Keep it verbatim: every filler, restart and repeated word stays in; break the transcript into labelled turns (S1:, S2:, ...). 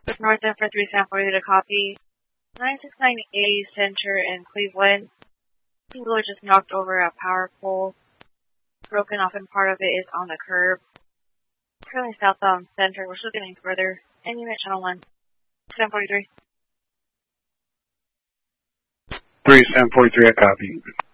S1: With north end for three San forty to copy. nine six nine A center in Cleveland. Singular just knocked over a power pole. Broken off and part of it is on the curb. Currently southbound center. We're still getting further. End unit channel one. San forty-three.
S2: three San forty-three, I copy.